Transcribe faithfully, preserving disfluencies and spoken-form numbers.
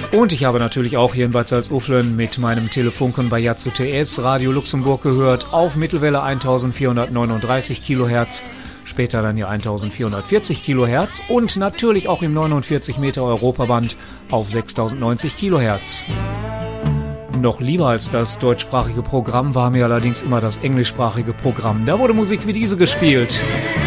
Und ich habe natürlich auch hier in Bad Salzuflen mit meinem Telefunken bei Yazoo T S Radio Luxemburg gehört auf Mittelwelle eintausendvierhundertneununddreißig Kilohertz, später dann hier eintausendvierhundertvierzig Kilohertz und natürlich auch im neunundvierzig Meter Europaband auf sechstausendneunzig Kilohertz. Noch lieber als das deutschsprachige Programm war mir allerdings immer das englischsprachige Programm. Da wurde Musik wie diese gespielt.